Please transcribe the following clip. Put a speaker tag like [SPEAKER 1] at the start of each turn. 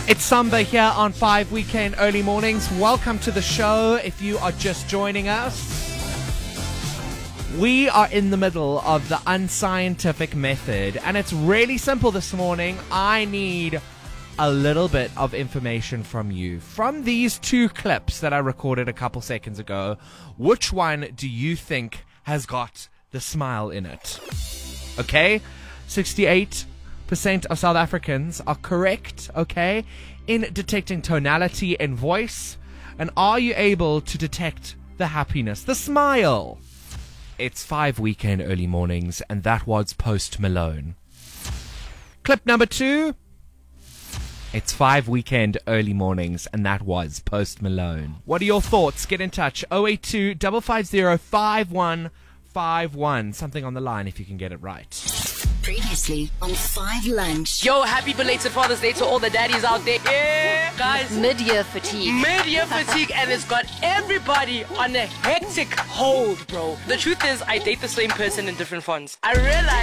[SPEAKER 1] It's Samba here on 5 Weekend Early Mornings. Welcome to the show if you are just joining us. We are in the middle of the unscientific method, and it's really simple this morning. I need a little bit of information from you. From these two clips that I recorded a couple seconds ago, which one do you think has got the smile in it? Okay, 68% of South Africans are correct, okay, in detecting tonality and voice. And are you able to detect the happiness, the smile? It's 5 Weekend Early Mornings, and that was Post Malone. Clip number 2. It's 5 Weekend Early Mornings, and that was Post Malone. What are your thoughts? Get in touch. 082 550 5151. Something on the line if you can get it right.
[SPEAKER 2] Previously on 5 Lunch.
[SPEAKER 3] Yo, happy belated Father's Day to all the daddies out there. Yeah, guys.
[SPEAKER 2] Mid-year fatigue.
[SPEAKER 3] Mid-year fatigue, and it's got everybody on a hectic hold, bro. The truth is, I date the same person in different fonts. I realize